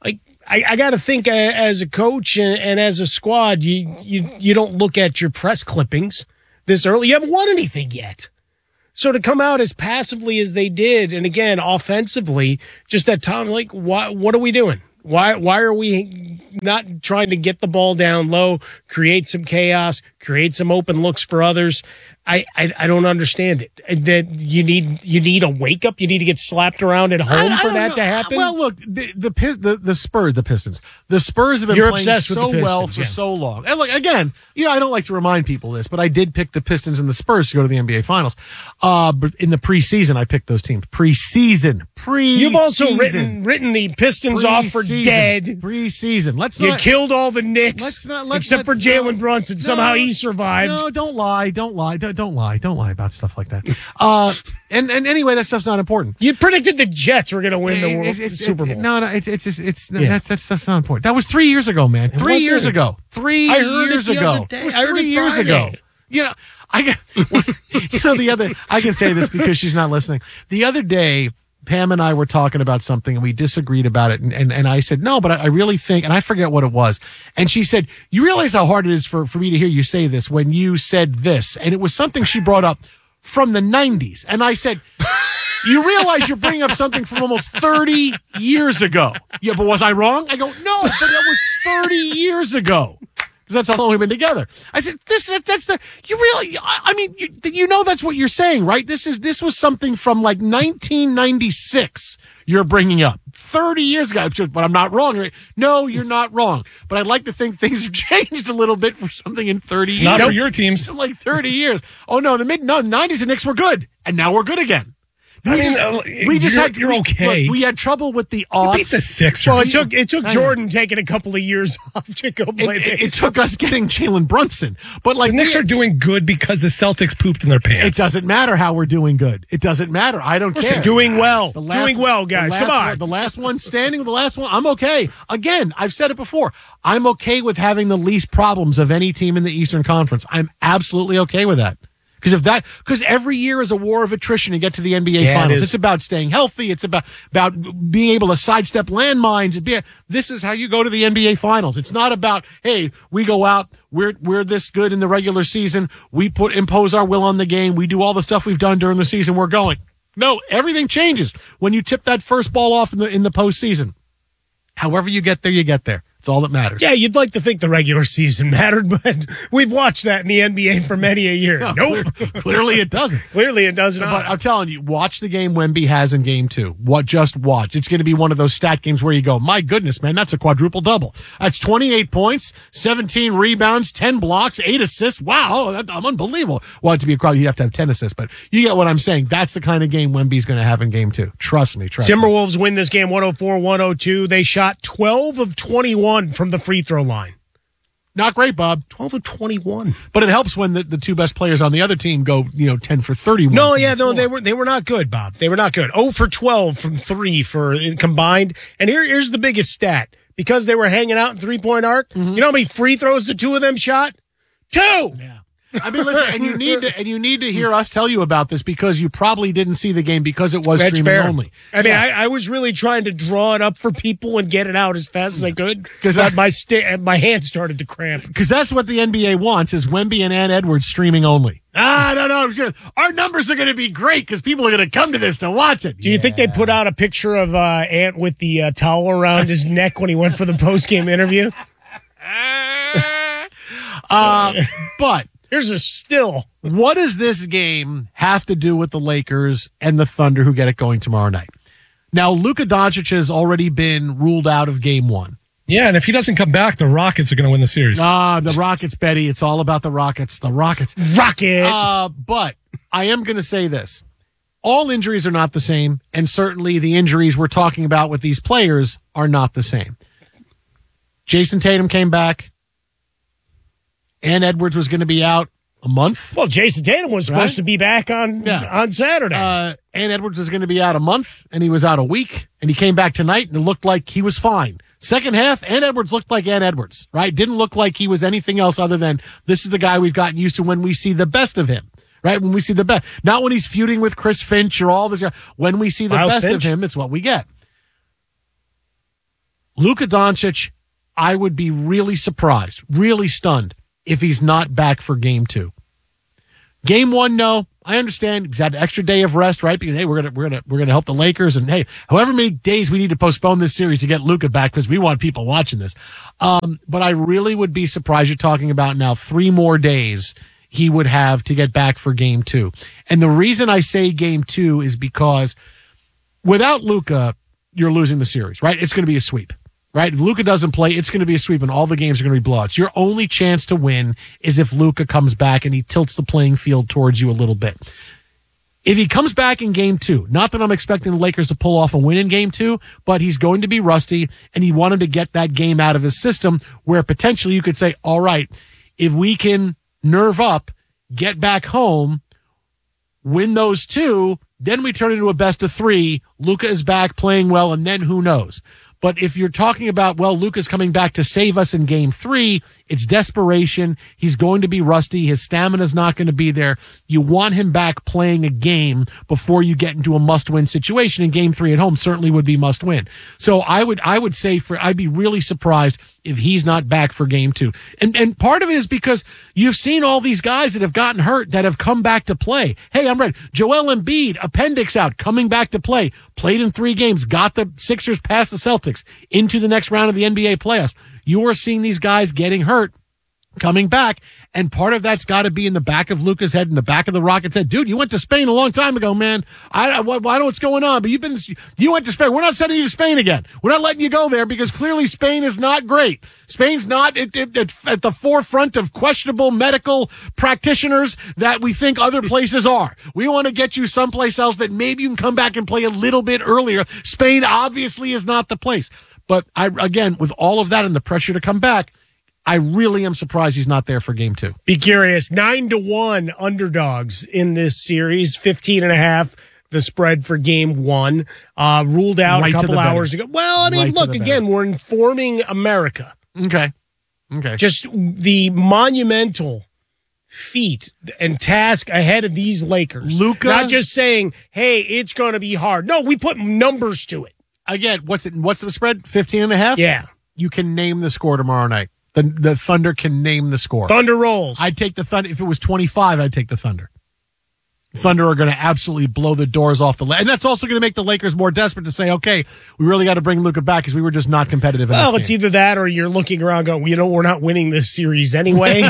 I, I got to think uh, as a coach and, and as a squad, you, you you don't look at your press clippings this early. You haven't won anything yet. So to come out as passively as they did, and again, offensively, just that time, like, why, what are we doing? Why why are we not trying to get the ball down low, create some chaos, create some open looks for others? I, I, I don't understand it. That you need you need a wake up. You need to get slapped around at home I, I for that know. to happen. Well, look, the the the, the Spurs, the Pistons, the Spurs have been You're playing obsessed with so the Pistons, well for yeah. so long. And look, again, you know, I don't like to remind people this, but I did pick the Pistons and the Spurs to go to the N B A Finals. Uh, but in the preseason, I picked those teams. Preseason, preseason. You've also written written the Pistons off for Preseason. dead. Preseason. Let's You not killed all the Knicks, Let's not, let's, except for let's Jalen not- Brunson. No, Somehow he survived. No, don't lie. Don't lie. Don't, don't lie. Don't lie about stuff like that. Uh, and, and anyway, that stuff's not important. You predicted the Jets were going to win the World, It's- it's- Super Bowl. it's- No, no, it's it's just, it's Yeah. that's that's stuff's not important. That was three years ago, man. Three was years it? ago. Three I heard it years the ago. other day. It was I heard three it years Friday. ago. You know, I got, you know, the other, I can say this because she's not listening. The other day, Pam and I were talking about something and we disagreed about it. And, and, and I said, no, but I, I really think, and I forget what it was. And she said, you realize how hard it is for, for me to hear you say this when you said this. And it was something she brought up from the nineties. And I said, you realize you're bringing up something from almost thirty years ago. Yeah, but was I wrong? I go, no, but it was thirty years ago. Because that's how long we've been together. I said, this, that's the, you really, I, I mean, you, you know, that's what you're saying, right? This is, this was something from like nineteen ninety-six you're bringing up thirty years ago. But I'm not wrong. Right? No, you're not wrong. But I'd like to think things have changed a little bit for something in thirty years. Not for your teams. Like thirty years. Oh no, the mid, no, nineties, the Knicks were good. And now we're good again. We I mean, just, uh, we just you're- had, you're we- okay. look, we had trouble with the You odds. beat the Sixers. Well, it took it took I know. Jordan taking a couple of years off to go play It, it, it baseball. took us getting Jalen Brunson, but like the Knicks we- are doing good because the Celtics pooped in their It pants. doesn't matter how we're doing good. It doesn't matter. I don't Listen, care. doing well. The last- Doing well, the guys. last Come on. one- the last one standing, the last one, I'm okay. Again, I've said it before. I'm okay with having the least problems of any team in the Eastern Conference. I'm absolutely okay with that. Because if that, because every year is a war of attrition to get to the N B A Yeah, it Finals. is. It's about staying healthy. It's about about being able to sidestep landmines. It'd be- This is how you go to the N B A Finals. It's not about, hey, we go out, we're we're this good in the regular season. We put impose our will on the game. We do all the stuff we've done during the season. We're going. No, everything changes when you tip that first ball off in the in the postseason. However you get there, you get there. It's all that matters. Yeah, you'd like to think the regular season mattered, but we've watched that in the N B A for many a year. No, nope. clear- clearly it doesn't. Clearly it does But not. I'm telling you, watch the game Wemby has in game two. What? Just watch. It's going to be one of those stat games where you go, my goodness, man, that's a quadruple double. That's twenty-eight points, seventeen rebounds, ten blocks, eight assists. Wow, that, I'm unbelievable. Well, to be a crowd, you have to have ten assists, but you get what I'm saying. That's the kind of game Wemby's going to have in game two. Trust me. Trust me. Timberwolves win this game one oh four one oh two. They shot twelve of twenty-one from the free throw line. Not great, Bob. twelve of twenty-one. But it helps when the, the two best players on the other team go, you know, ten for thirty-one. No, from yeah, the no, floor. they were they were not good, Bob. They were not good. oh for twelve from three for combined. And here, here's the biggest stat. Because they were hanging out in three-point arc, you know how many free throws the two of them shot? Two! Yeah. I mean, listen, and you need to and you need to hear us tell you about this because you probably didn't see the game because it was That's streaming fair. only. I mean, Yeah. I, I was really trying to draw it up for people and get it out as fast as I could because I- my sta- my hand started to cramp. Because that's what the N B A wants is Wemby and Ann Edwards streaming only. Ah, no, no. Our numbers are going to be great because people are going to come to this to watch it. Do you think they put out a picture of uh, Ant with the uh, towel around his neck when he went for the post-game interview? Uh, but here's a still. What does this game have to do with the Lakers and the Thunder who get it going tomorrow night? Now, Luka Doncic has already been ruled out of game one. Yeah, and if he doesn't come back, the Rockets are going to win the series. Ah, the Rockets, Betty. It's all about the Rockets. The Rockets. Rocket. Uh, but I am going to say this. All injuries are not the same, and certainly the injuries we're talking about with these players are not the same. Jason Tatum came back. Ann Edwards was going to be out a month. Well, Jason Tatum was supposed Right? to be back on Yeah. on Saturday. Uh, Ann Edwards was going to be out a month, and he was out a week, and he came back tonight, and it looked like he was fine. Second half, Ann Edwards looked like Ann Edwards, right? Didn't look like he was anything else other than this is the guy we've gotten used to when we see the best of him, right? When we see the best. Not when he's feuding with Chris Finch or all this. When we see the Miles best Finch? of him, it's what we get. Luka Doncic, I would be really surprised, really stunned if he's not back for game two. Game one, no. I understand he's had an extra day of rest, right? Because hey, we're gonna we're gonna we're gonna help the Lakers, and hey, however many days we need to postpone this series to get Luka back because we want people watching this. Um, but I really would be surprised. You're talking about now three more days he would have to get back for game two. And the reason I say game two is because without Luka, you're losing the series, right? It's going to be a sweep. Right? If Luka doesn't play, it's going to be a sweep, and all the games are going to be blowouts. Your only chance to win is if Luka comes back and he tilts the playing field towards you a little bit. If he comes back in game two, not that I'm expecting the Lakers to pull off a win in game two, but he's going to be rusty, and he wanted to get that game out of his system where potentially you could say, all right, if we can nerve up, get back home, win those two, then we turn into a best of three. Luka is back playing well, and then who knows? But if you're talking about, well, Luka's coming back to save us in game three, it's desperation. He's going to be rusty. His stamina's not going to be there. You want him back playing a game before you get into a must-win situation. And game three at home certainly would be must-win. So I would, I would say for, I'd be really surprised if he's not back for game two. And, and part of it is because you've seen all these guys that have gotten hurt that have come back to play. Hey, I'm ready. Joel Embiid, appendix out, coming back to play, played in three games, got the Sixers past the Celtics into the next round of the N B A playoffs. You are seeing these guys getting hurt, coming back, and part of that's got to be in the back of Luka's head, in the back of the Rockets' head. Dude, you went to Spain a long time ago, man. I, I, I know what's going on, but you've been, you went to Spain. We're not sending you to Spain again. We're not letting you go there because clearly Spain is not great. Spain's not at, at, at the forefront of questionable medical practitioners that we think other places are. We want to get you someplace else that maybe you can come back and play a little bit earlier. Spain obviously is not the place. But I, again, with all of that and the pressure to come back, I really am surprised he's not there for game two. Be curious. Nine to one underdogs in this series, fifteen and a half. The spread for game one, uh, ruled out right a couple hours betting. ago. Well, I mean, right look, again, we're informing America. Okay. Okay. Just the monumental feat and task ahead of these Lakers. Luka, not just saying, hey, it's going to be hard. No, we put numbers to it. Again, what's it? What's the spread? fifteen and a half? Yeah. You can name the score tomorrow night. The the Thunder can name the score. Thunder rolls. I'd take the Thunder. If it was twenty-five, I'd take the Thunder. Thunder are going to absolutely blow the doors off the – and that's also going to make the Lakers more desperate to say, okay, we really got to bring Luka back because we were just not competitive in well, this it's game. either that or you're looking around going, you know, we're not winning this series anyway.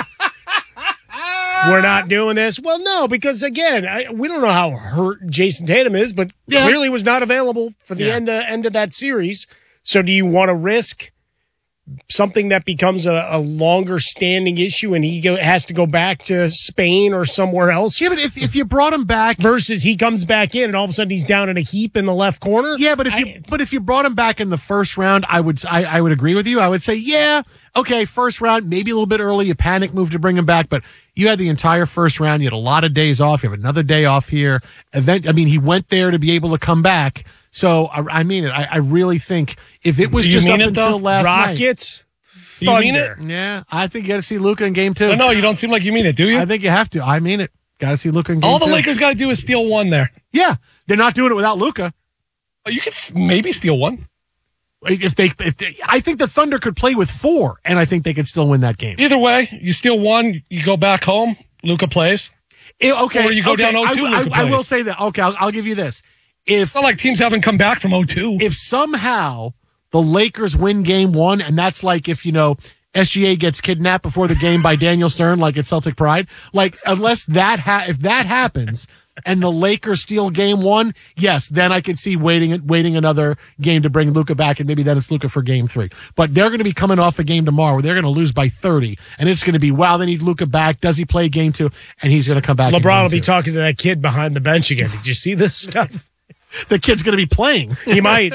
We're not doing this. Well, no, because, again, I, we don't know how hurt Jason Tatum is, but yeah. clearly was not available for the yeah. end, uh, end of that series. So do you want to risk something that becomes a, a longer standing issue and he go, has to go back to Spain or somewhere else? Yeah, but if, if you brought him back versus he comes back in and all of a sudden he's down in a heap in the left corner. Yeah, but if I, you but if you brought him back in the first round, I would I, I would agree with you. I would say, yeah, okay, first round, maybe a little bit early, you panic move to bring him back, but you had the entire first round, you had a lot of days off, you have another day off here. Event I mean, he went there to be able to come back. So I, I mean it. I, I really think if it was just up it, until though? last Rockets, night. Do you mean it? Yeah, I think you got to see Luka in game two. No, no, you don't seem like you mean it, do you? I think you have to. I mean it. Got to see Luka in game All the two. Lakers got to do is steal one there. Yeah, they're not doing it without Luka. Oh, you could maybe steal one. If they, if they, I think the Thunder could play with four, and I think they could still win that game. Either way, you steal one, you go back home, Luka plays. It, okay, or you go okay, down oh two, I, Luka I, plays. I will say that. Okay, I'll, I'll give you this. If it's not like teams haven't come back from oh two. If somehow the Lakers win game one, and that's like if, you know, S G A gets kidnapped before the game by Daniel Stern, like at Celtic Pride. Like, unless that ha- if that happens and the Lakers steal game one, yes, then I could see waiting waiting another game to bring Luka back, and maybe then it's Luka for game three. But they're going to be coming off a game tomorrow where they're going to lose by thirty, and it's going to be, wow, they need Luka back. Does he play game two? And he's going to come back. LeBron will be two. talking to that kid behind the bench again. Did you see this stuff? The kid's going to be playing. He might.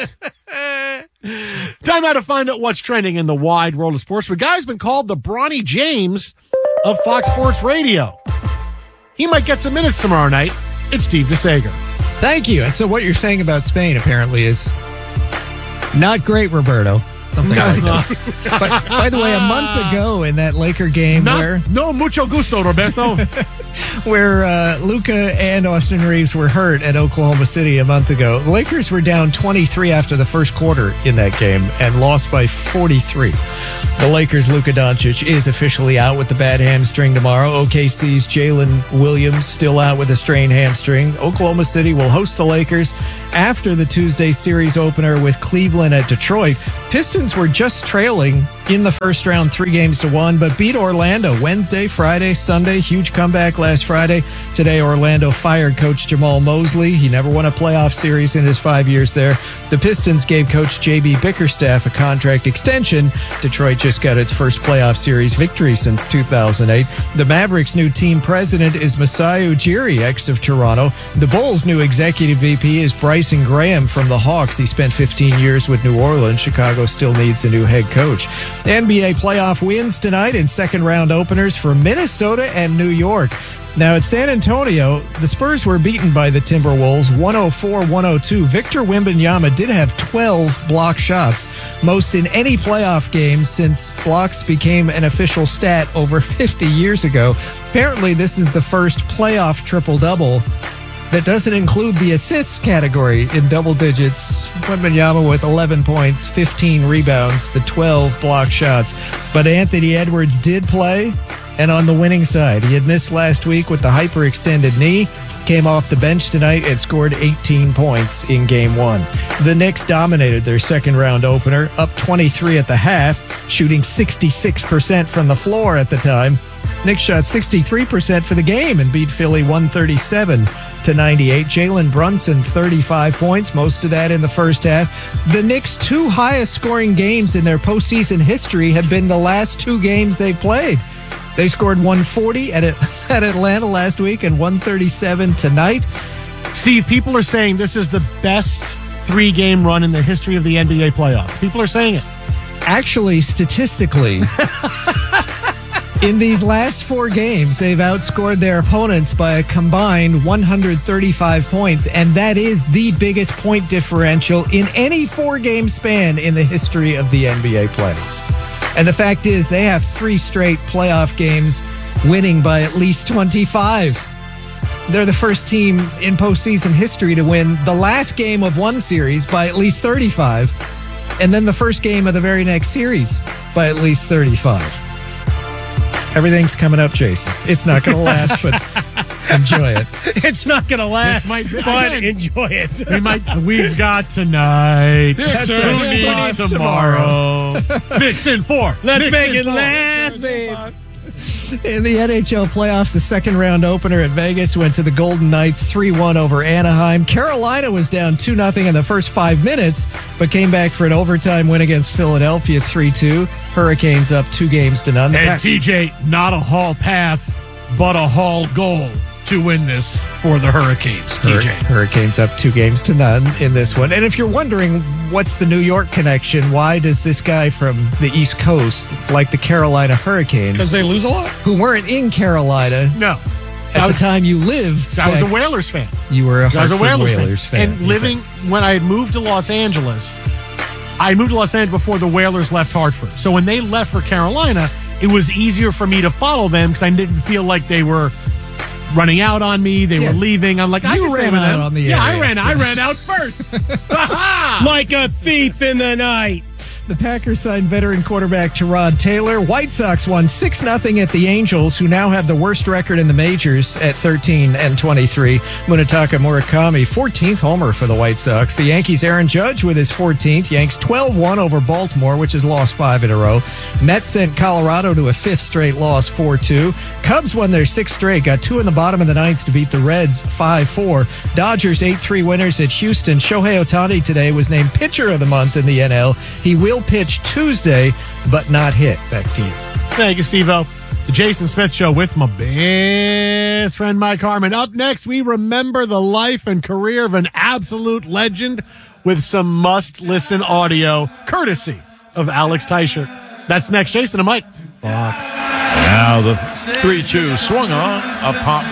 Time now to find out what's trending in the wide world of sports. The guy's been called the Bronny James of Fox Sports Radio. He might get some minutes tomorrow night. It's Steve DeSager. Thank you. And so what you're saying about Spain apparently is not great, Roberto. Something no, like no. that. But by the way, a month ago in that Laker game Not, where... No mucho gusto, Roberto. where uh, Luka and Austin Reeves were hurt at Oklahoma City a month ago. The Lakers were down twenty-three after the first quarter in that game and lost by forty-three. The Lakers' Luka Doncic is officially out with the bad hamstring tomorrow. O K C's Jalen Williams still out with a strained hamstring. Oklahoma City will host the Lakers after the Tuesday series opener with Cleveland at Detroit. Pistons were just trailing in the first round, three games to one, but beat Orlando Wednesday, Friday, Sunday. Huge comeback last Friday. Today, Orlando fired Coach Jamal Mosley. He never won a playoff series in his five years there. The Pistons gave Coach J B Bickerstaff a contract extension. Detroit just got its first playoff series victory since two thousand eight. The Mavericks' new team president is Masai Ujiri, ex of Toronto. The Bulls' new executive V P is Bryson Graham from the Hawks. He spent fifteen years with New Orleans. Chicago still needs a new head coach. N B A playoff wins tonight in second round openers for Minnesota and New York. Now at San Antonio, the Spurs were beaten by the Timberwolves one oh four one oh two. Victor Wembanyama did have twelve block shots, most in any playoff game since blocks became an official stat over fifty years ago. Apparently, this is the first playoff triple-double that doesn't include the assists category in double digits. Wembanyama with eleven points, fifteen rebounds, the twelve block shots. But Anthony Edwards did play, and on the winning side. He had missed last week with the hyperextended knee, came off the bench tonight and scored eighteen points in game one. The Knicks dominated their second round opener, up twenty-three at the half, shooting sixty-six percent from the floor at the time. Knicks shot sixty-three percent for the game and beat Philly one thirty-seven to ninety-eight. Jalen Brunson, thirty-five points, most of that in the first half. The Knicks' two highest scoring games in their postseason history have been the last two games they played. They scored one forty at at Atlanta last week and one thirty-seven tonight. Steve, people are saying this is the best three-game run in the history of the N B A playoffs. People are saying it. Actually, statistically, in these last four games, they've outscored their opponents by a combined one hundred thirty-five points, and that is the biggest point differential in any four-game span in the history of the N B A playoffs. And the fact is, they have three straight playoff games winning by at least twenty-five. They're the first team in postseason history to win the last game of one series by at least thirty-five, and then the first game of the very next series by at least thirty-five. Everything's coming up, Jason. It's not going to last, but enjoy it. It's not going to last, might be, but again, enjoy it. We might. We've got tonight. That's Who right. needs Who needs tomorrow? Mix in four. Let's Mix make in it four. last, babe. In the N H L playoffs, the second round opener at Vegas went to the Golden Knights three one over Anaheim. Carolina was down two nothing in the first five minutes, but came back for an overtime win against Philadelphia three two. Hurricanes up two games to none. The And Pack- T J, not a Hall pass, but a Hall goal to win this for the Hurricanes. T J. Hur- Hurricanes up two games to none in this one. And if you're wondering what's the New York connection, why does this guy from the East Coast like the Carolina Hurricanes? Because they lose a lot. Who weren't in Carolina. No. At I the was- time you lived. I was a back- Whalers fan. You were a I was a Hartford Whalers, Whalers fan. fan. And living, when I had moved to Los Angeles, I moved to Los Angeles before the Whalers left Hartford. So when they left for Carolina, it was easier for me to follow them because I didn't feel like they were running out on me. They Yeah. were leaving. I'm like, I You can stay ran with out them. on the Yeah, I area. ran. I ran out first. Like a thief in the night. The Packers signed veteran quarterback Tyrod Taylor. White Sox won six nothing at the Angels, who now have the worst record in the majors at thirteen and twenty-three. Munetaka Murakami, fourteenth homer for the White Sox. The Yankees' Aaron Judge with his fourteenth. Yanks twelve one over Baltimore, which has lost five in a row. Mets sent Colorado to a fifth straight loss, four two. Cubs won their sixth straight, got two in the bottom of the ninth to beat the Reds five four. Dodgers eight three winners at Houston. Shohei Ohtani today was named pitcher of the month in the N L. He will pitch Tuesday, but not hit. Back to you. Thank you, Steve-O. The Jason Smith Show with my best friend, Mike Harmon. Up next, we remember the life and career of an absolute legend with some must-listen audio, courtesy of Alex Teicher. That's next. Jason and Mike. Fox. Now the three two swung on a pop.